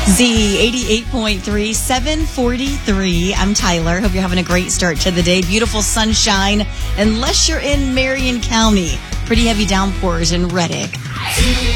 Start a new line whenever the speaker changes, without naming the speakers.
Z 88.3, 743. I'm Tyler. Hope you're having a great start to the day. Beautiful sunshine, unless you're in Marion County. Pretty heavy downpours in Reddick.